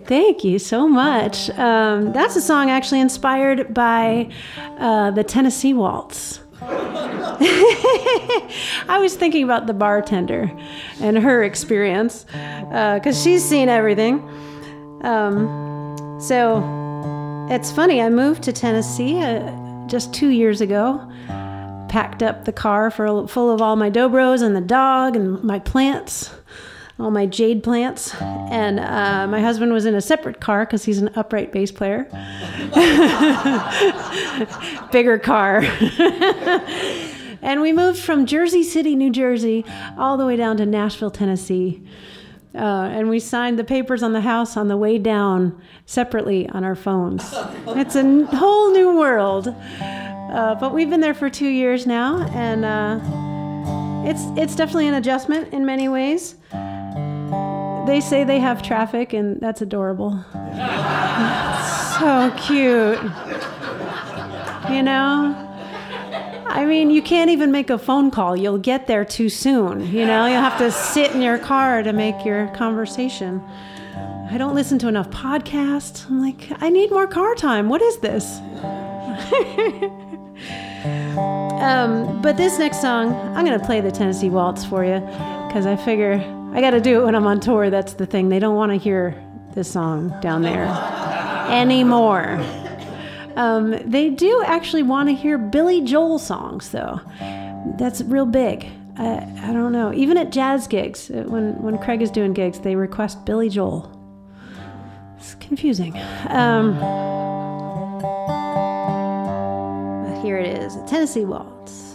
Thank you so much. That's a song actually inspired by the Tennessee Waltz. I was thinking about the bartender and her experience because she's seen everything. So it's funny, I moved to Tennessee just 2 years ago, packed up the car full of all my dobros and the dog and my plants, all my jade plants, and my husband was in a separate car because he's an upright bass player. Bigger car. And we moved from Jersey City, New Jersey, all the way down to Nashville, Tennessee. And we signed the papers on the house on the way down separately on our phones. It's a whole new world. But we've been there for 2 years now, and it's definitely an adjustment in many ways. They say they have traffic, and that's adorable. So cute. You know? I mean, you can't even make a phone call. You'll get there too soon. You know, you'll have to sit in your car to make your conversation. I don't listen to enough podcasts. I'm like, I need more car time. What is this? But this next song, I'm going to play the Tennessee Waltz for you because I figure I got to do it when I'm on tour. That's the thing. They don't want to hear this song down there anymore. They do actually want to hear Billy Joel songs, though. That's real big. I don't know. Even at jazz gigs, when Craig is doing gigs, they request Billy Joel. It's confusing. Here it is, a Tennessee Waltz.